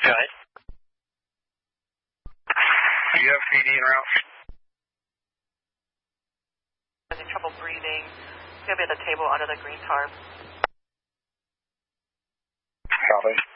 ahead. Do you have PD en route? Having trouble breathing. He's going to be at the table under the green tarp. Copy.